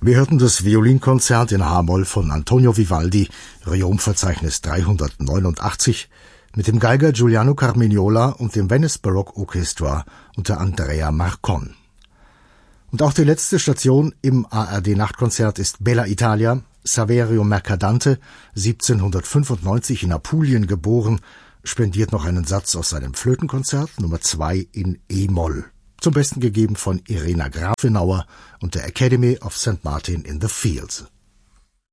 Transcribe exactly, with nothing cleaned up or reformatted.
Wir hörten das Violinkonzert in H-Moll von Antonio Vivaldi, Riom-Verzeichnis dreihundertneunundachtzig, mit dem Geiger Giuliano Carmignola und dem Venice Baroque Orchestra unter Andrea Marcon. Und auch die letzte Station im A R D-Nachtkonzert ist Bella Italia. Saverio Mercadante, siebzehnhundertfünfundneunzig in Apulien geboren, spendiert noch einen Satz aus seinem Flötenkonzert Nummer zwei in E-Moll, zum Besten gegeben von Irena Grafenauer und der Academy of Saint Martin in the Fields.